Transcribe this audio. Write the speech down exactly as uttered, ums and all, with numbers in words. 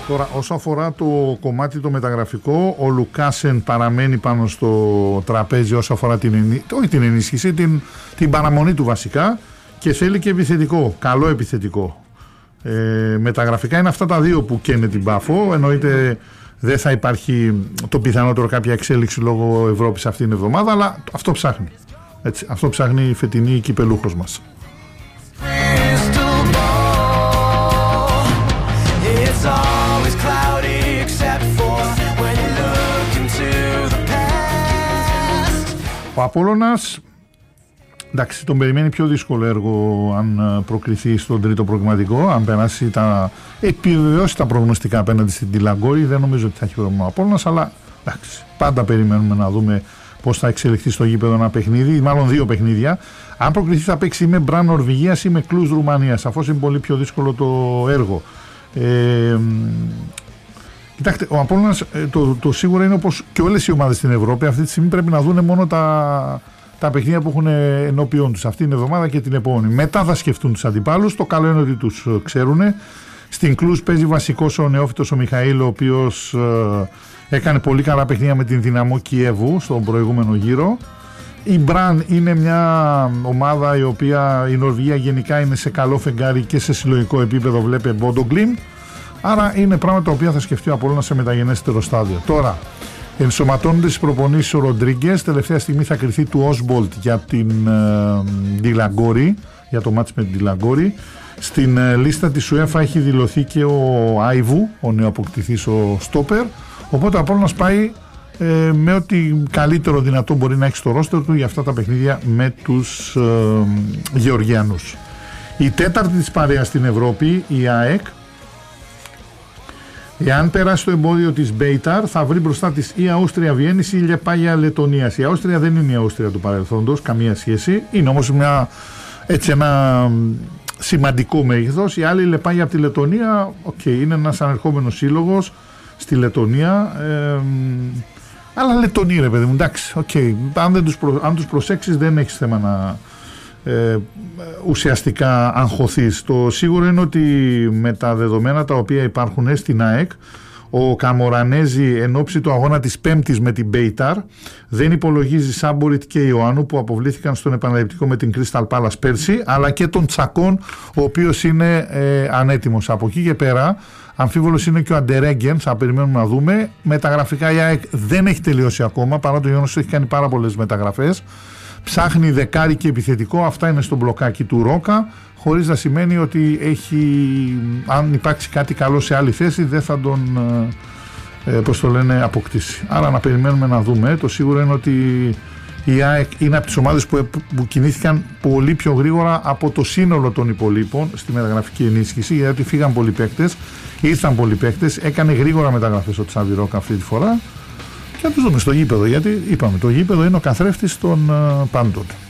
Τώρα, όσο αφορά το κομμάτι το μεταγραφικό, ο Λουκάσεν παραμένει πάνω στο τραπέζι όσο αφορά την, ενί... όχι την ενίσχυση, την... την παραμονή του βασικά, και θέλει και επιθετικό, καλό επιθετικό. Ε, μεταγραφικά είναι αυτά τα δύο που καίνε την Πάφο. Εννοείται δεν θα υπάρχει το πιθανότερο κάποια εξέλιξη λόγω Ευρώπης αυτήν την εβδομάδα, αλλά αυτό ψάχνει. Έτσι, αυτό ψάχνει η φετινή κυπελούχος μας. Ο Απόλλωνας, εντάξει, τον περιμένει πιο δύσκολο έργο αν προκριθεί στον τρίτο προγραμματικό, αν περάσει τα, επιβεβαιώσει τα προγνωστικά απέναντι στην Τιλαγκόρη. Δεν νομίζω ότι θα έχει πρόβλημα ο Απόλλωνας, αλλά εντάξει, πάντα περιμένουμε να δούμε πώς θα εξελιχθεί στο γήπεδο ένα παιχνίδι, μάλλον δύο παιχνίδια. Αν προκριθεί θα παίξει με Μπραν Νορβηγίας ή με Κλουζ Ρουμανίας. Σαφώς είναι πολύ πιο δύσκολο το έργο. Ε, Κοιτάξτε, ο Απόλλωνας, το, το σίγουρο είναι, όπως και όλες οι ομάδες στην Ευρώπη, αυτή τη στιγμή πρέπει να δουν μόνο τα, τα παιχνίδια που έχουν ενώπιον τους αυτήν την εβδομάδα και την επόμενη. Μετά θα σκεφτούν τους αντιπάλους. Το καλό είναι ότι τους ξέρουν. Στην Κλουζ παίζει βασικός ο νεόφυτος ο Μιχαήλ, ο οποίος ε, έκανε πολύ καλά παιχνίδια με την Δυναμό Κιέβου στον προηγούμενο γύρο. Η Μπραν είναι μια ομάδα η οποία η Νορβηγία γενικά είναι σε καλό φεγγάρι και σε συλλογικό επίπεδο, βλέπει Μπόντο Γκλιμ. Άρα είναι πράγματα τα οποία θα σκεφτεί ο Απόλλωνας σε μεταγενέστερο στάδιο. Τώρα, ενσωματώνονται στις προπονήσεις ο Ροντρίγκες. Τελευταία στιγμή θα κριθεί του Όσμπολτ για την Τιλαγκόρη, για το μάτς με την Τιλαγκόρη. Στην ε, λίστα της UEFA έχει δηλωθεί και ο Άιβου, ο νεοαποκτηθής ο Στόπερ. Οπότε ο Απόλλωνας πάει ε, με ό,τι καλύτερο δυνατό μπορεί να έχει στο ρόστερ του για αυτά τα παιχνίδια με τους ε, Γεωργιανούς. Η τέταρτη της παρέας στην Ευρώπη, η ΑΕΚ, εάν περάσει το εμπόδιο της Μπέιταρ, θα βρει μπροστά της ή Αούστρια Βιέννης ή Λεπάγια Λετωνίας. Η Αούστρια δεν είναι η Αούστρια του παρελθόντος, καμία σχέση. Είναι όμως μια, έτσι, ένα σημαντικό μέγεθος. Η άλλη, η Λεπάγια από τη Λετωνία, okay, είναι ένας ανερχόμενος σύλλογος στη Λετωνία. Ε, αλλά Λετωνία, ρε παιδί μου, εντάξει, okay. αν, δεν τους προ, αν τους προσέξεις δεν έχεις θέμα να ε, ουσιαστικά αγχωθείς. Το σίγουρο είναι ότι με τα δεδομένα τα οποία υπάρχουν στην ΑΕΚ, ο Καμορανέζη εν ώψη του αγώνα της Πέμπτης με την Μπέιταρ δεν υπολογίζει Σάμποριτ και Ιωάννου που αποβλήθηκαν στον επαναληπτικό με την Crystal Palace πέρσι, αλλά και τον Τσακόν, ο οποίος είναι ε, ανέτοιμος. Από εκεί και πέρα αμφίβολος είναι και ο Αντερέγγεν, θα περιμένουμε να δούμε. Μεταγραφικά η ΑΕΚ δεν έχει τελειώσει ακόμα, παρά το γεγονός ότι έχει κάνει πάρα πολλές μεταγραφές. Ψάχνει δεκάρι και επιθετικό, αυτά είναι στο μπλοκάκι του Ρόκα, χωρίς να σημαίνει ότι έχει, αν υπάρξει κάτι καλό σε άλλη θέση δεν θα τον ε, πώς το λένε, αποκτήσει. Άρα να περιμένουμε να δούμε. Το σίγουρο είναι ότι η ΑΕΚ είναι από τις ομάδες που, που κινήθηκαν πολύ πιο γρήγορα από το σύνολο των υπολείπων στη μεταγραφική ενίσχυση, γιατί φύγαν πολλοί παίκτες, ήρθαν πολλοί παίκτες, έκανε γρήγορα μεταγραφές ο Τσάβι Ρόκα αυτή τη φορά. Και να τους δούμε στο γήπεδο, γιατί είπαμε το γήπεδο είναι ο καθρέφτης των uh, πάντων.